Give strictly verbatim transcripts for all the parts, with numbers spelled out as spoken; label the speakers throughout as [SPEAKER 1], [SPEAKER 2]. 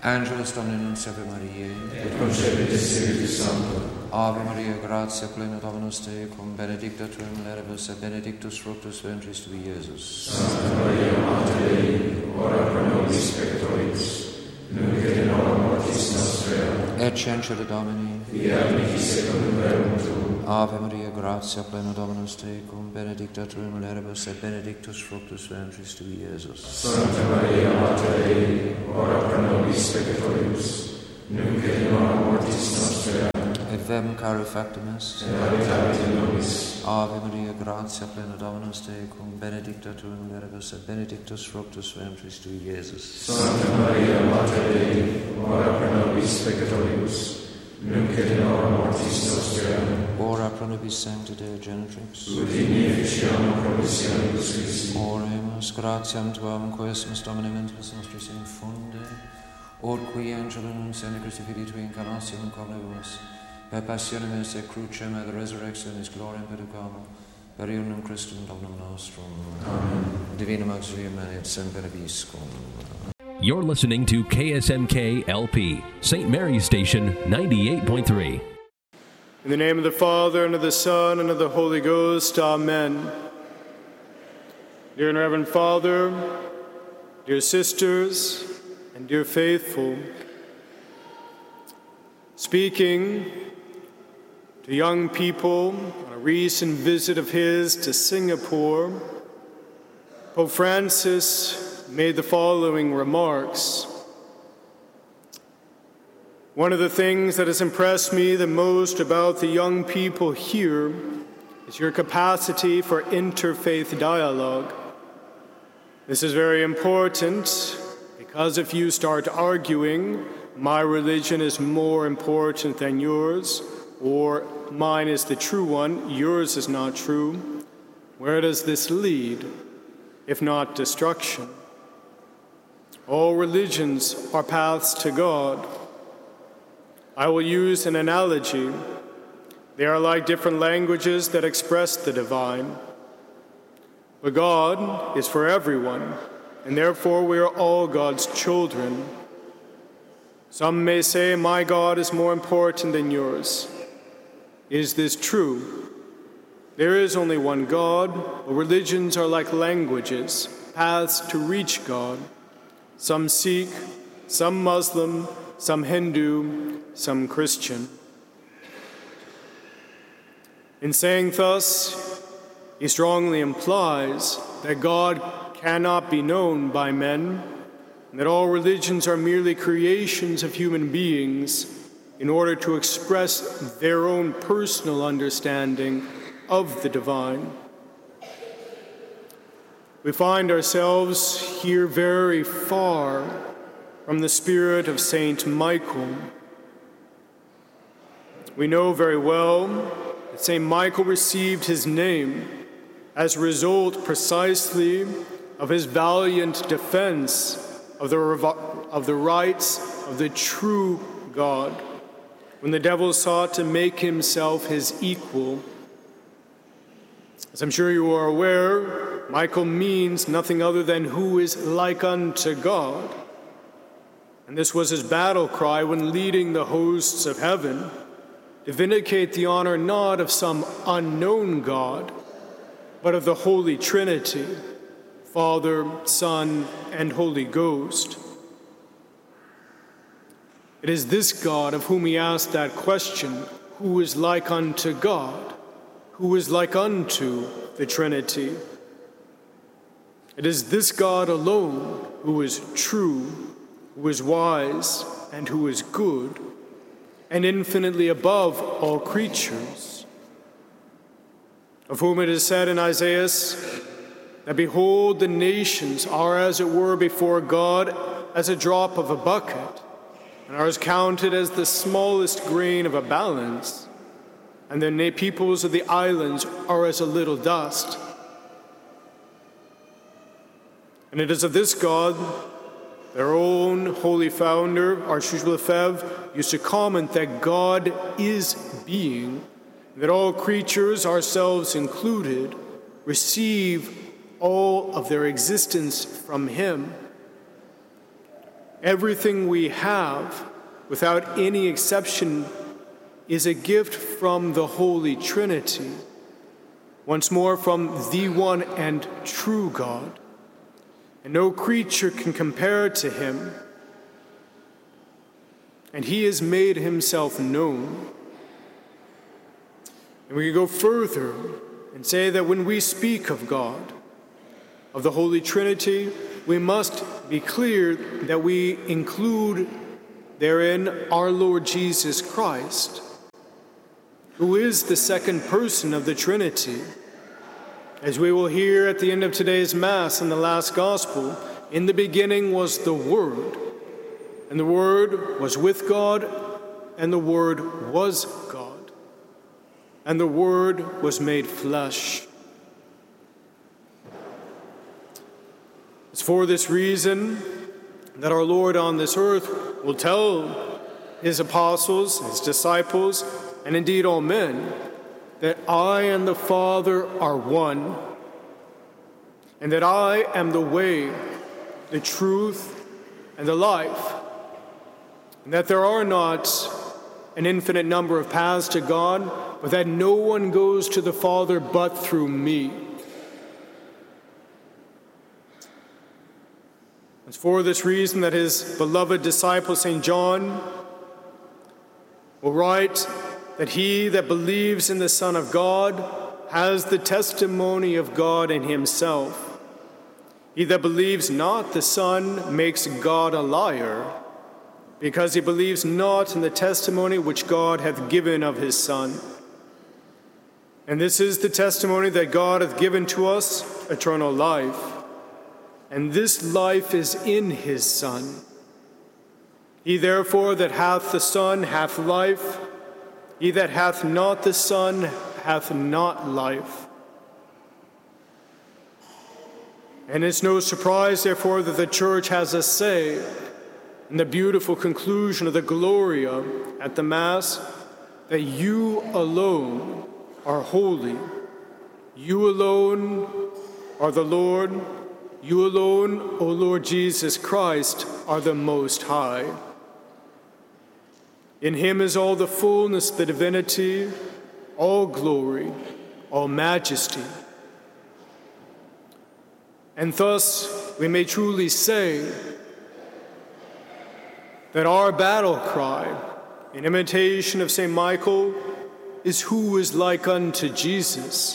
[SPEAKER 1] Angelus Domini Nunciavi Mariae,
[SPEAKER 2] et concepit Spiritus Sancto.
[SPEAKER 1] Ave Maria, gratia plena Dominus tecum, benedicta tu in mulieribus, et benedictus fructus ventris tui, Iesus.
[SPEAKER 2] Santa Maria, Mater Dei, ora pro nobis peccatoribus, nunc et in hora mortis nostre.
[SPEAKER 1] Et censure Domini,
[SPEAKER 2] fiat mihi secundum verbum tuum.
[SPEAKER 1] Ave Maria, gratia plena Dominus tecum, benedicta tu in mulieribus, et benedictus fructus ventris tui, Iesus.
[SPEAKER 2] Santa Maria, Mater Dei, ora pro nobis peccatoribus, nunc et in hora mortis nostre.
[SPEAKER 1] Et verbum caro factum est,
[SPEAKER 2] et habitavit in nobis.
[SPEAKER 1] Ave Maria, gratia plena Dominus tecum, benedicta tu in mulieribus, et benedictus fructus ventris tui, Iesus.
[SPEAKER 2] Santa Maria, Mater Dei, ora pro nobis peccatoribus, nunc et in hora mortis nostre.
[SPEAKER 1] Ora pro nobis sancta Deo Genitrix,
[SPEAKER 2] ut in efficiam promissionibus Christi.
[SPEAKER 1] Oremus, gratiam tuam, quiesmus Domine mentis nostris infunde, ut qui angelum nunciandi Christi Filii Tui incarnatium conebus, per passionem et crucem et resurrectionis gloriam perducamo, per iurnum Christum Dominum nostrum.
[SPEAKER 2] Amen.
[SPEAKER 1] Divinum auxilium et semper viscum.
[SPEAKER 3] You're listening to K S M K L P, Saint Mary's Station, ninety-eight point three.
[SPEAKER 4] In the name of the Father, and of the Son, and of the Holy Ghost, Amen. Dear and Reverend Father, dear sisters, and dear faithful, speaking to young people on a recent visit of his to Singapore, Pope Francis made the following remarks. One of the things that has impressed me the most about the young people here is your capacity for interfaith dialogue. This is very important because if you start arguing, my religion is more important than yours, or mine is the true one, yours is not true, where does this lead, if not destruction? All religions are paths to God. I will use an analogy. They are like different languages that express the divine. But God is for everyone, and therefore we are all God's children. Some may say, my God is more important than yours. Is this true? There is only one God, but religions are like languages, paths to reach God. Some Sikh, some Muslim, some Hindu, some Christian. In saying thus, he strongly implies that God cannot be known by men, and that all religions are merely creations of human beings in order to express their own personal understanding of the divine. We find ourselves here very far from the spirit of Saint Michael. We know very well that Saint Michael received his name as a result precisely of his valiant defense of the, of the rights of the true God, when the devil sought to make himself his equal. As I'm sure you are aware, Michael means nothing other than who is like unto God. And this was his battle cry when leading the hosts of heaven to vindicate the honor not of some unknown God, but of the Holy Trinity, Father, Son, and Holy Ghost. It is this God of whom he asked that question, who is like unto God? Who is like unto the Trinity? It is this God alone who is true, who is wise, and who is good, and infinitely above all creatures, of whom it is said in Isaiah that, behold, the nations are as it were before God as a drop of a bucket, and are as counted as the smallest grain of a balance, and the peoples of the islands are as a little dust. And it is of this God their own holy founder, Archbishop Lefebvre, used to comment that God is being, that all creatures, ourselves included, receive all of their existence from him. Everything we have, without any exception, is a gift from the Holy Trinity, once more from the one and true God, and no creature can compare to him, and he has made himself known. And we can go further and say that when we speak of God, of the Holy Trinity, we must be clear that we include therein our Lord Jesus Christ, who is the second person of the Trinity. As we will hear at the end of today's Mass in the last Gospel, in the beginning was the Word, and the Word was with God, and the Word was God, and the Word was made flesh. It's for this reason that our Lord on this earth will tell his apostles, his disciples, and indeed all men, that I and the Father are one, and that I am the way, the truth, and the life, and that there are not an infinite number of paths to God, but that no one goes to the Father but through me. It's for this reason that his beloved disciple, Saint John, will write that he that believes in the Son of God has the testimony of God in himself. He that believes not the Son makes God a liar, because he believes not in the testimony which God hath given of his Son. And this is the testimony that God hath given to us, eternal life. And this life is in his Son. He therefore that hath the Son hath life. He that hath not the Son hath not life. And it's no surprise, therefore, that the Church has a say in the beautiful conclusion of the Gloria at the Mass, that you alone are holy. You alone are the Lord. You alone, O Lord Jesus Christ, are the Most High. In him is all the fullness of the divinity, all glory, all majesty. And thus we may truly say that our battle cry, in imitation of Saint Michael, is who is like unto Jesus.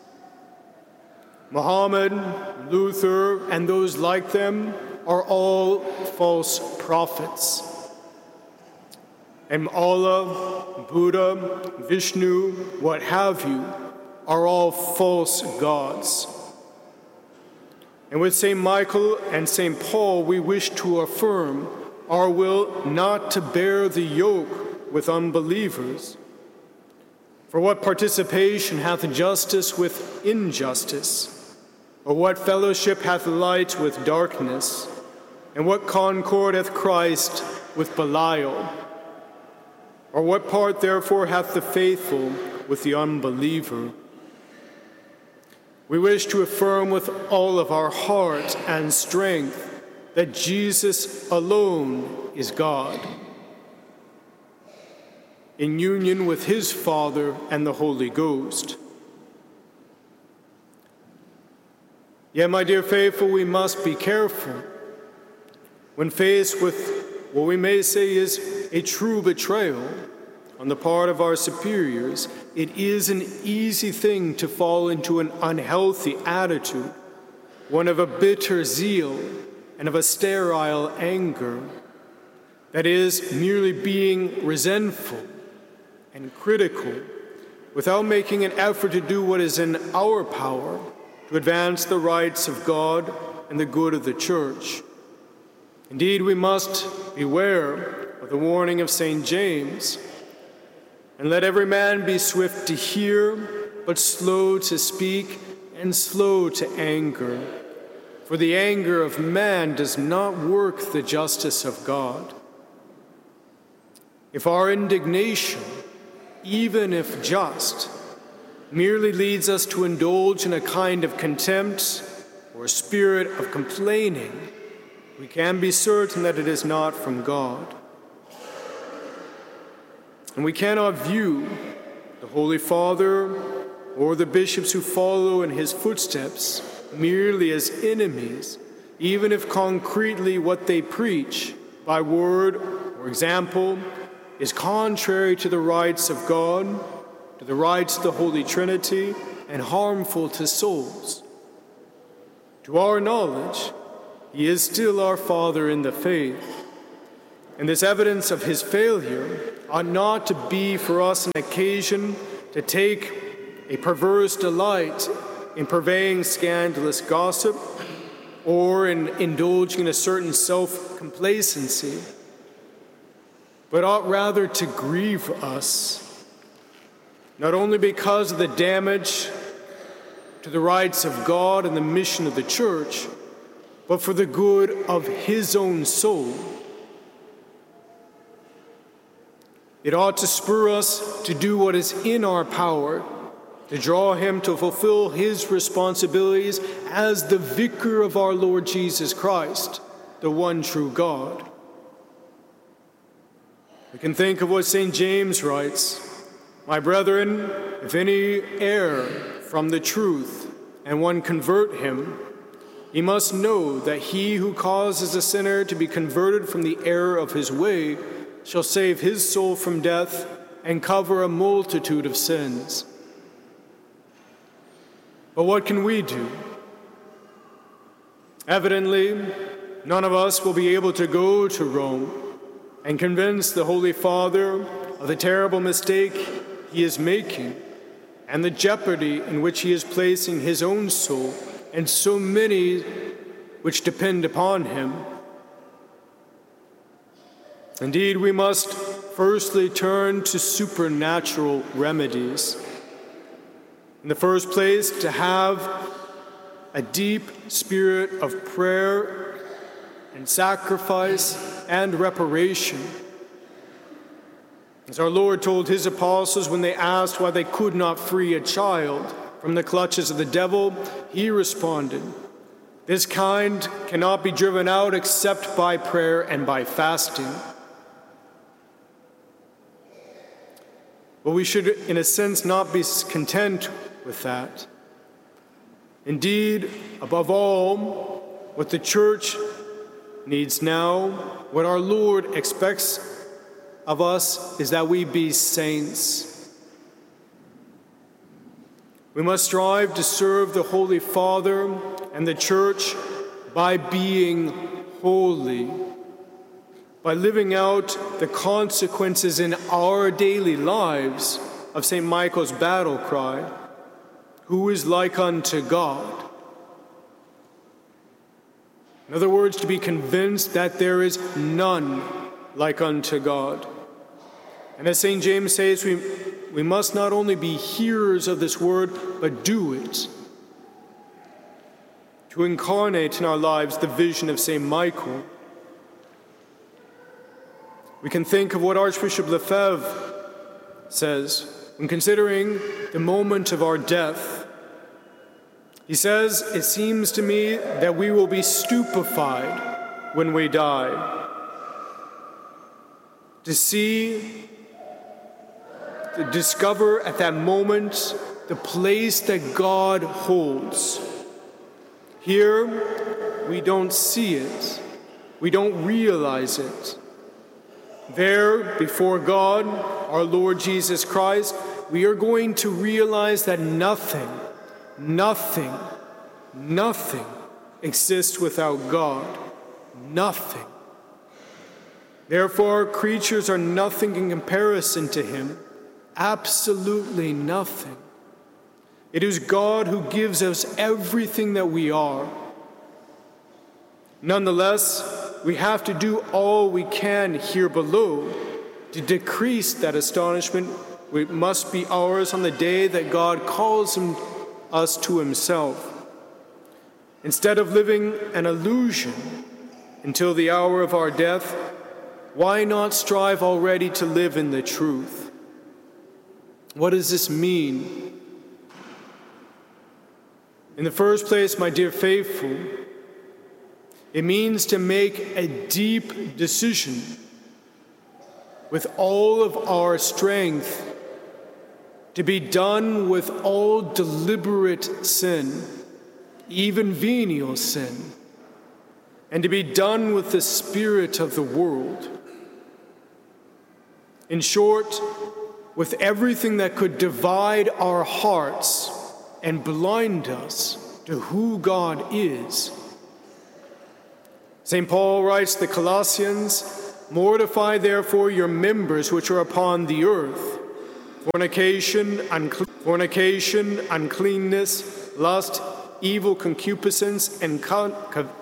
[SPEAKER 4] Muhammad, Luther, and those like them are all false prophets. And Allah, Buddha, Vishnu, what have you, are all false gods. And with Saint Michael and Saint Paul, we wish to affirm our will not to bear the yoke with unbelievers. For what participation hath justice with injustice? Or what fellowship hath light with darkness? And what concord hath Christ with Belial? Or what part therefore hath the faithful with the unbeliever? We wish to affirm with all of our heart and strength that Jesus alone is God, in union with his Father and the Holy Ghost. Yet, my dear faithful, we must be careful when faced with what we may say is a true betrayal on the part of our superiors. It is an easy thing to fall into an unhealthy attitude, one of a bitter zeal and of a sterile anger, that is, merely being resentful and critical without making an effort to do what is in our power to advance the rights of God and the good of the Church. Indeed, we must beware of the warning of Saint James, and let every man be swift to hear, but slow to speak, and slow to anger. For the anger of man does not work the justice of God. If our indignation, even if just, merely leads us to indulge in a kind of contempt or a spirit of complaining, we can be certain that it is not from God. And we cannot view the Holy Father or the bishops who follow in his footsteps merely as enemies, even if concretely what they preach by word or example is contrary to the rights of God, to the rights of the Holy Trinity, and harmful to souls. To our knowledge, he is still our Father in the faith, and this evidence of his failure ought not to be for us an occasion to take a perverse delight in purveying scandalous gossip or in indulging in a certain self-complacency, but ought rather to grieve us, not only because of the damage to the rights of God and the mission of the Church, but for the good of his own soul. It ought to spur us to do what is in our power, to draw him to fulfill his responsibilities as the vicar of our Lord Jesus Christ, the one true God. We can think of what Saint James writes, "My brethren, if any err from the truth, and one convert him, he must know that he who causes a sinner to be converted from the error of his way shall save his soul from death and cover a multitude of sins." But what can we do? Evidently, none of us will be able to go to Rome and convince the Holy Father of the terrible mistake he is making and the jeopardy in which he is placing his own soul and so many which depend upon him. Indeed, we must firstly turn to supernatural remedies. In the first place, to have a deep spirit of prayer and sacrifice and reparation. As our Lord told his apostles when they asked why they could not free a child from the clutches of the devil, he responded, "This kind cannot be driven out except by prayer and by fasting." But we should, in a sense, not be content with that. Indeed, above all, what the Church needs now, what our Lord expects of us, is that we be saints. We must strive to serve the Holy Father and the Church by being holy, by living out the consequences in our daily lives of Saint Michael's battle cry, "Who is like unto God?" In other words, to be convinced that there is none like unto God. And as Saint James says, we, we must not only be hearers of this word, but do it. To incarnate in our lives the vision of Saint Michael. We can think of what Archbishop Lefebvre says when considering the moment of our death. He says, "It seems to me that we will be stupefied when we die, to see, to discover at that moment the place that God holds. Here, we don't see it. We don't realize it. There, before God, our Lord Jesus Christ, we are going to realize that nothing, nothing, nothing exists without God. Nothing. Therefore, creatures are nothing in comparison to him. Absolutely nothing. It is God who gives us everything that we are. Nonetheless, we have to do all we can here below to decrease that astonishment which must be ours on the day that God calls him, us to himself. Instead of living an illusion until the hour of our death, why not strive already to live in the truth? What does this mean? In the first place, my dear faithful, It means to make a deep decision with all of our strength, to be done with all deliberate sin, even venial sin, and to be done with the spirit of the world. In short, with everything that could divide our hearts and blind us to who God is. Saint Paul writes to the Colossians, "Mortify therefore your members which are upon the earth, fornication, uncle- fornication, uncleanness, lust, evil concupiscence, and con-